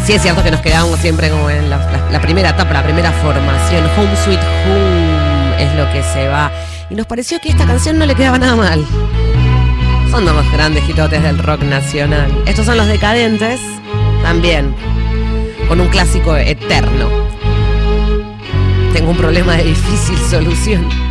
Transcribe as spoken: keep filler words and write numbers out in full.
Sí, es cierto que nos quedamos siempre como en la, la, la primera etapa, la primera formación. Home Sweet Home es lo que se va. Y nos pareció que esta canción no le quedaba nada mal. Son dos grandes hitotes del rock nacional. Estos son Los Decadentes, también, con un clásico eterno. Tengo un problema de difícil solución.